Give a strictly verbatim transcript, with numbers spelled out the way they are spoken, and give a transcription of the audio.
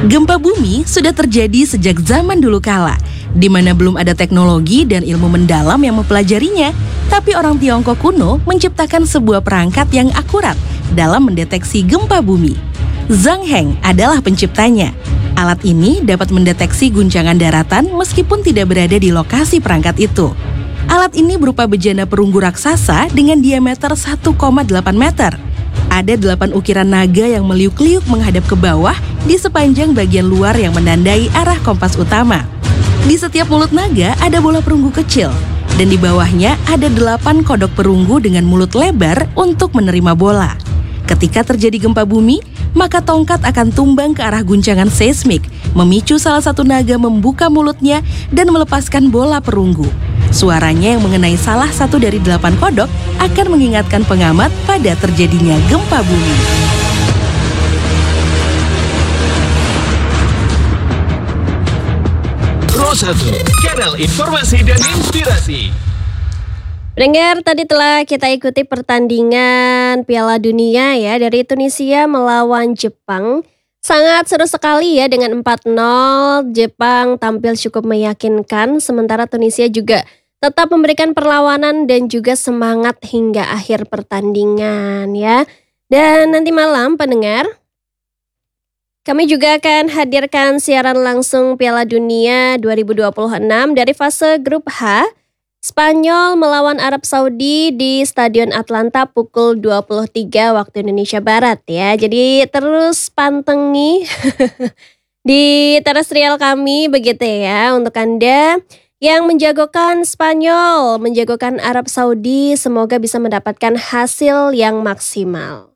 Gempa bumi sudah terjadi sejak zaman dulu kala, di mana belum ada teknologi dan ilmu mendalam yang mempelajarinya. Tapi orang Tiongkok kuno menciptakan sebuah perangkat yang akurat dalam mendeteksi gempa bumi. Zhang Heng adalah penciptanya. Alat ini dapat mendeteksi guncangan daratan meskipun tidak berada di lokasi perangkat itu. Alat ini berupa bejana perunggu raksasa dengan diameter satu koma delapan meter. Ada delapan ukiran naga yang meliuk-liuk menghadap ke bawah di sepanjang bagian luar yang menandai arah kompas utama. Di setiap mulut naga ada bola perunggu kecil, dan di bawahnya ada delapan kodok perunggu dengan mulut lebar untuk menerima bola. Ketika terjadi gempa bumi, maka tongkat akan tumbang ke arah guncangan seismik, memicu salah satu naga membuka mulutnya dan melepaskan bola perunggu. Suaranya yang mengenai salah satu dari delapan kodok akan mengingatkan pengamat pada terjadinya gempa bumi. Pro satu, kanal informasi dan inspirasi. Pendengar, tadi telah kita ikuti pertandingan Piala Dunia ya dari Tunisia melawan Jepang. Sangat seru sekali ya dengan empat nol. Jepang tampil cukup meyakinkan, sementara Tunisia juga tetap memberikan perlawanan dan juga semangat hingga akhir pertandingan ya. Dan nanti malam pendengar, kami juga akan hadirkan siaran langsung Piala Dunia dua ribu dua puluh enam dari fase grup H. Spanyol melawan Arab Saudi di Stadion Atlanta pukul dua puluh tiga waktu Indonesia Barat ya. Jadi terus pantengin di terestrial kami begitu ya untuk Anda yang menjagokan Spanyol, menjagokan Arab Saudi, semoga bisa mendapatkan hasil yang maksimal.